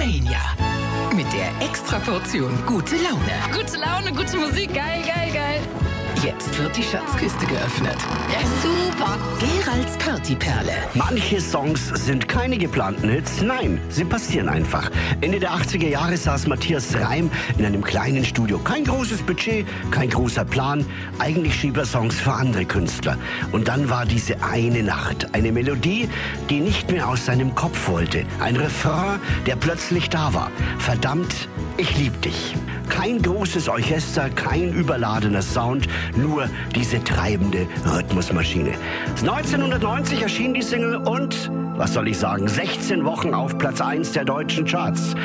Mania. Mit der Extraportion gute Laune. Gute Laune, gute Musik, geil, geil, geil. Jetzt wird die Schatzkiste geöffnet. Ja, super. Geralds Partyperle. Manche Songs sind keine geplanten Hits, nein, sie passieren einfach. Ende der 80er Jahre saß Matthias Reim in einem kleinen Studio. Kein großes Budget, kein großer Plan. Eigentlich schrieb er Songs für andere Künstler. Und dann war diese eine Nacht, eine Melodie, die nicht mehr aus seinem Kopf wollte. Ein Refrain, der plötzlich da war. Verdammt, ich lieb dich. Kein großes Orchester, kein überladener Sound, nur diese treibende Rhythmusmaschine. 1990 erschien die Single und, was soll ich sagen, 16 Wochen auf Platz 1 der deutschen Charts.